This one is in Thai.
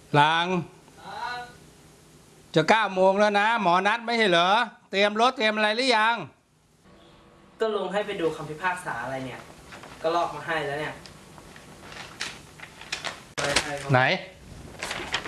หลังจะ9 โมงแล้วนะหมอนัดไม่ใช่เหรอเตรียมรถเตรียมอะไรหรือยังก็ลุงให้ไปดูคำพิพากษาอะไรเนี่ยก็ลอกมาให้แล้วเนี่ยไหน